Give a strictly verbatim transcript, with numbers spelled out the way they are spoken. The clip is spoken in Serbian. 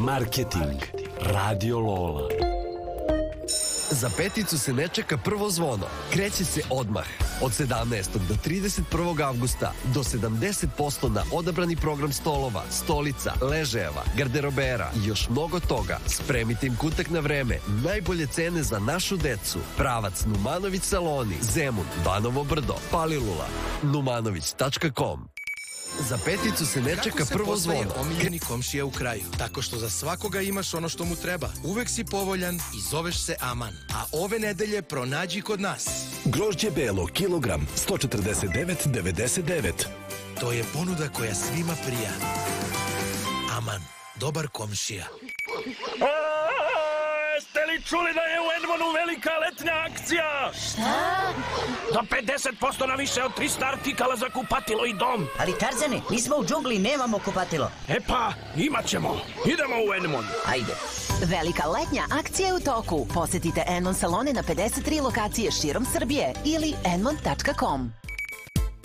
Marketing. Radio Lola. Za peticu se ne čeka prvo zvono. Kreće se odmah. Od sedamnaestog do trideset prvog avgusta do sedamdeset posto na odabrani program stolova, stolica, ležajeva, garderobera i još mnogo toga. Spremite im kutak na vreme. Najbolje cene za našu decu. Pravac Numanović saloni, Zemun, Banovo Brdo, Palilula. numanović tačka com. Za peticu se ne čeka prvo zvono. Kako se postaje omiljeni komšija u kraju? Tako što za svakoga imaš ono što mu treba. Uvek si povoljan i zoveš se Aman. A ove nedelje pronađi kod nas. Grožđe belo, kilogram, sto četrdeset devet devedeset devet. To je ponuda koja svima prija. Aman, dobar komšija. Jeste li čuli da je u Edmonu velika letnja akcija? Šta? Do pedeset posto na više od trista artikala za kupatilo i dom. Ali Tarzane, mi smo u džungli, nemamo kupatilo. E pa, imat ćemo. Idemo u Edmon. Ajde. Velika letnja akcija je u toku. Posetite Enmon salone na pedeset tri lokacije širom Srbije ili enmon tačka com.